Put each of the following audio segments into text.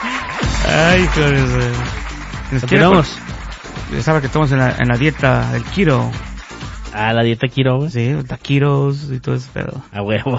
Ay, joder. Continuamos. Ya sabes que estamos en la dieta del keto. Ah, la dieta keto, güey. Sí, taquitos y todo ese pedo. A huevo.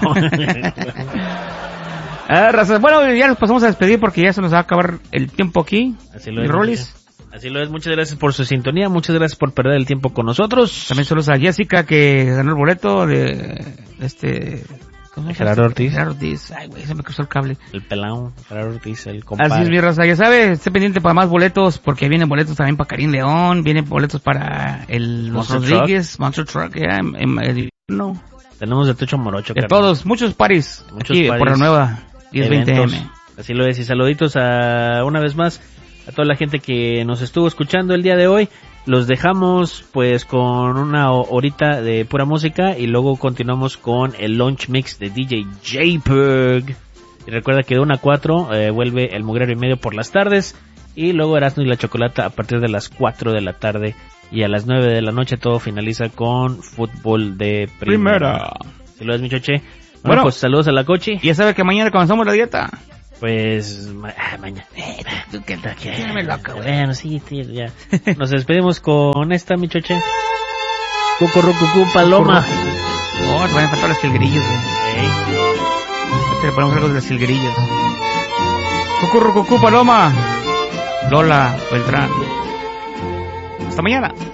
Raza, bueno, ya nos pasamos a despedir porque ya se nos va a acabar el tiempo aquí. Así lo y es. Rolis. Así lo es. Muchas gracias por su sintonía. Muchas gracias por perder el tiempo con nosotros. También saludos a Jessica que ganó el boleto de ¿cómo se llama? Gerardo Ortiz. Gerardo Ortiz. Ay, güey, se me cruzó el cable. El pelón, Gerardo Ortiz, el compadre. Así es, mi raza. Ya sabes, esté pendiente para más boletos porque vienen boletos también para Karim León. Vienen boletos para los Monster Rodríguez, Monster Truck, ya, no. Tenemos de Tucho Morocho, De carnal. todos, muchos paris. Muchos Aquí paris, por la nueva eventos. 10-20M. Así lo es. Y saluditos una vez más a toda la gente que nos estuvo escuchando el día de hoy. Los dejamos pues con una horita de pura música y luego continuamos con el launch mix de DJ J-Pug. Y recuerda que de 1 a 4 vuelve el Mugrero y Medio por las tardes y luego Erasmo y la Chocolata a partir de las 4 de la tarde y a las 9 de la noche todo finaliza con fútbol de primera. Si lo es, mi choche. Bueno, pues saludos a la Cochi. Y ya sabe que mañana comenzamos la dieta. Pues mañana. Tú qué tal, me loca, güey. Bueno, sí, tío, ya. Nos despedimos con esta, mi choche. Cucurrucucú Paloma. Oh, te van a faltar los jilguerillos, güey. Te le ponemos algo de los jilguerillos. Cucurrucucú Paloma. Lola Beltrán. Hasta mañana.